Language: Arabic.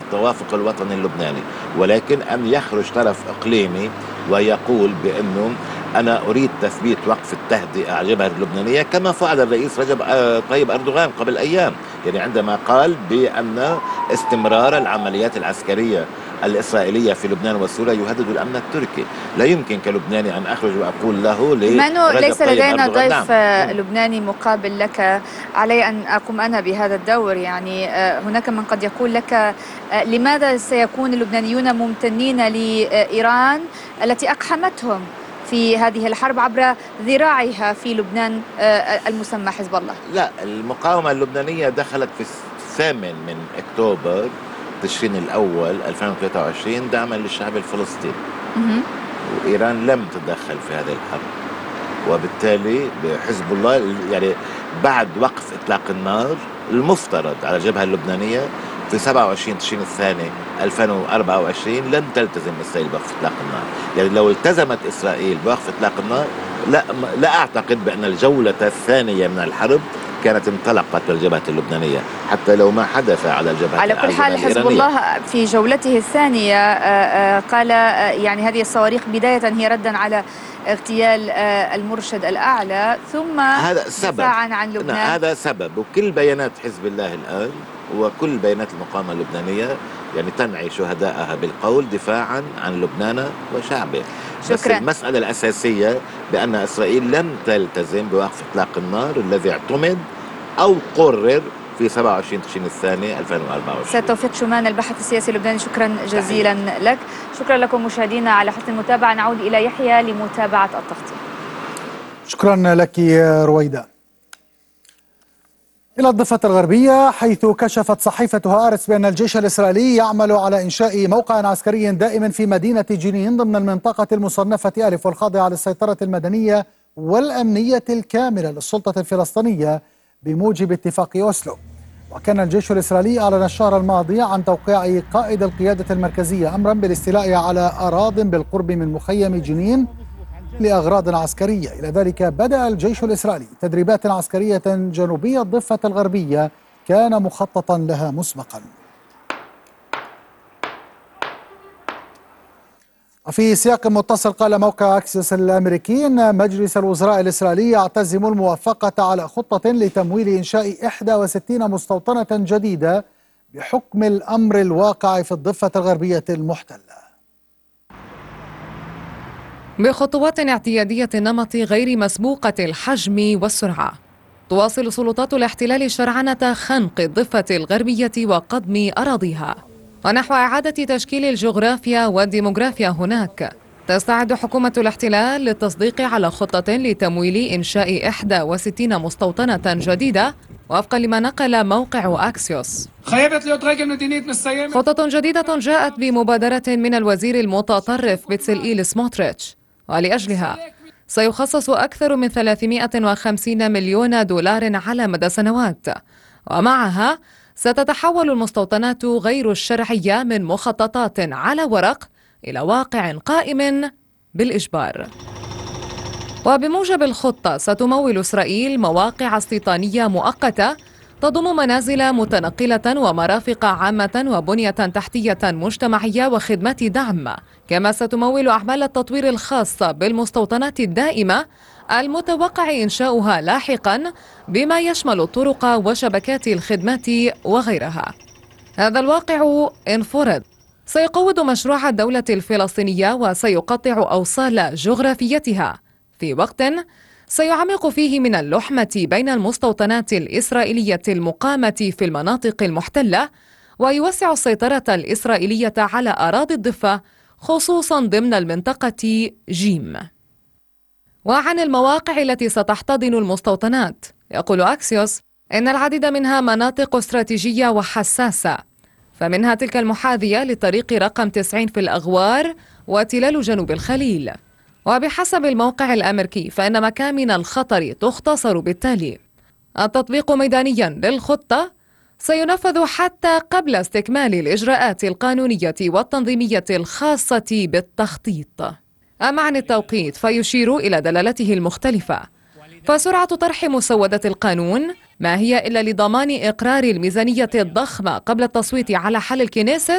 التوافق الوطني اللبناني، ولكن أن يخرج طرف إقليمي ويقول بأنه أنا أريد تثبيت وقف التهدئة على الجبهة اللبنانية كما فعل الرئيس رجب طيب أردوغان قبل أيام، يعني عندما قال بأن استمرار العمليات العسكرية الإسرائيلية في لبنان وسوريا يهدد الأمن التركي. لا يمكن كلبناني أن أخرج وأقول له ليس لدينا ضيف نعم. لبناني مقابل لك، علي أن أقوم أنا بهذا الدور. يعني هناك من قد يقول لك لماذا سيكون اللبنانيون ممتنين لإيران التي أقحمتهم في هذه الحرب عبر ذراعها في لبنان المسمى حزب الله؟ لا، المقاومة اللبنانية دخلت في 8 من أكتوبر تشرين الأول 2023 دعما للشعب الفلسطيني، وإيران لم تتدخل في هذه الحرب، وبالتالي حزب الله يعني بعد وقف إطلاق النار المفترض على الجبهة اللبنانية في 27 تشرين الثاني 2024 لن تلتزم إسرائيل بوقف إطلاق النار. يعني لو التزمت إسرائيل بوقف إطلاق النار لا أعتقد بأن الجولة الثانية من الحرب كانت انطلقت بالجبهة اللبنانية، حتى لو ما حدث على الجبهة على كل حال حزب الله في جولته الثانية قال يعني هذه الصواريخ بداية هي ردا على اغتيال المرشد الأعلى، ثم دفاعا عن لبنان. هذا سبب، وكل بيانات حزب الله الآن وكل بيانات المقاومة اللبنانية يعني تنعي شهدائها بالقول دفاعا عن لبنان وشعبه. شكرا. بس المسألة الأساسية بأن إسرائيل لن تلتزم بوقف إطلاق النار الذي اعتمد أو قرر في 27 تشرين الثاني 2024. سيد توفيق شومان الباحث السياسي اللبناني، شكرا جزيلا لك. شكرا لكم مشاهدينا على حسن المتابعة. نعود إلى يحيى لمتابعة التغطية. شكرا لك رويدة. إلى الضفة الغربية، حيث كشفت صحيفة هآرتس بأن الجيش الإسرائيلي يعمل على إنشاء موقع عسكري دائم في مدينة جنين ضمن المنطقة المصنفة ألف والخاضعة للسيطرة المدنية والأمنية الكاملة للسلطة الفلسطينية بموجب اتفاق أوسلو. وكان الجيش الإسرائيلي أعلن الشهر الماضي عن توقيع قائد القيادة المركزية أمرا بالاستيلاء على أراضٍ بالقرب من مخيم جنين لأغراض عسكرية. إلى ذلك بدأ الجيش الإسرائيلي تدريبات عسكرية جنوبية الضفة الغربية كان مخططا لها مسبقا. وفي سياق متصل، قال موقع أكسيوس الأمريكي أن مجلس الوزراء الإسرائيلي يعتزم الموافقة على خطة لتمويل إنشاء 61 مستوطنة جديدة بحكم الأمر الواقع في الضفة الغربية المحتلة. بخطوات اعتيادية النمط غير مسبوقة الحجم والسرعة، تواصل سلطات الاحتلال شرعنة خنق الضفة الغربية وقضم أراضيها، ونحو إعادة تشكيل الجغرافيا والديموغرافيا هناك. تستعد حكومة الاحتلال للتصديق على خطة لتمويل إنشاء 61 مستوطنة جديدة وفقا لما نقل موقع أكسيوس. خطة جديدة جاءت بمبادرة من الوزير المتطرف بتسلئيل سموتريتش، ولأجلها سيخصص أكثر من 350 مليون دولار على مدى سنوات، ومعها ستتحول المستوطنات غير الشرعية من مخططات على ورق إلى واقع قائم بالإجبار. وبموجب الخطة ستمول إسرائيل مواقع استيطانية مؤقتة تضم منازل متنقلة ومرافق عامة وبنية تحتية مجتمعية وخدمات دعم، كما ستمول أعمال التطوير الخاصة بالمستوطنات الدائمة المتوقع إنشاؤها لاحقا، بما يشمل الطرق وشبكات الخدمات وغيرها. هذا الواقع إن فرض سيقوض مشروع الدولة الفلسطينية وسيقطع أوصال جغرافيتها في وقت سيعمق فيه من اللحمة بين المستوطنات الإسرائيلية المقامة في المناطق المحتلة، ويوسع السيطرة الإسرائيلية على أراضي الضفة خصوصا ضمن المنطقة جيم. وعن المواقع التي ستحتضن المستوطنات، يقول أكسيوس إن العديد منها مناطق استراتيجية وحساسة، فمنها تلك المحاذية لطريق رقم 90 في الأغوار وتلال جنوب الخليل. وبحسب الموقع الأمريكي فإن مكامن الخطر تختصر بالتالي. التطبيق ميدانيا للخطة سينفذ حتى قبل استكمال الإجراءات القانونية والتنظيمية الخاصة بالتخطيط. أما عن التوقيت فيشير إلى دلالته المختلفة، فسرعة طرح مسودة القانون ما هي إلا لضمان إقرار الميزانية الضخمة قبل التصويت على حل الكنيست